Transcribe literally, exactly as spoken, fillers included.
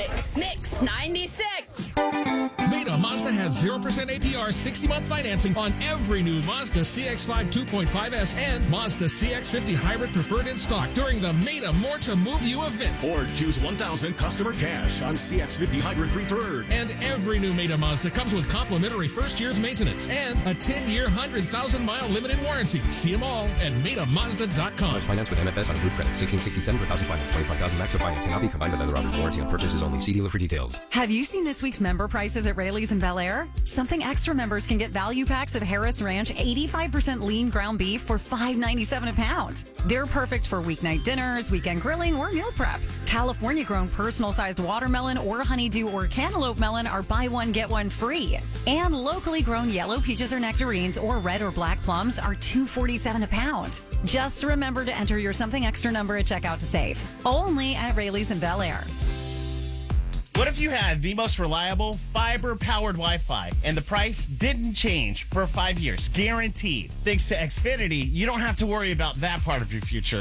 Mix, Mix ninety-six. Beta Mazda has zero percent A P R sixty-month financing on every new Mazda C X five two point five S and Mazda C X fifty Hybrid Preferred in stock during the Meta More to Move You event. Or choose one thousand customer cash on C X fifty Hybrid Preferred. And every new Meta Mazda comes with complimentary first year's maintenance and a ten-year, one hundred thousand mile limited warranty. See them all at Meta Mazda dot com. Plus finance with M F S on approved credit. sixteen sixty-seven per thousand finance. twenty-five thousand max of finance. Cannot be combined with other offers. Warranty on purchases only. See dealer for details. Have you seen this week's member prices at Rayleigh's in Bel Air? Something Extra members can get value packs of Harris Ranch eighty-five percent lean ground beef for five ninety-seven a pound. They're perfect for weeknight dinners, weekend grilling, or meal prep. California-grown personal-sized watermelon or honeydew or cantaloupe melon are buy one, get one free. And locally grown yellow peaches or nectarines or red or black plums are two forty-seven a pound. Just remember to enter your Something Extra number at checkout to save. Only at Rayleigh's in Bel Air. What if you had the most reliable fiber-powered Wi-Fi and the price didn't change for five years, guaranteed? Thanks to Xfinity, you don't have to worry about that part of your future.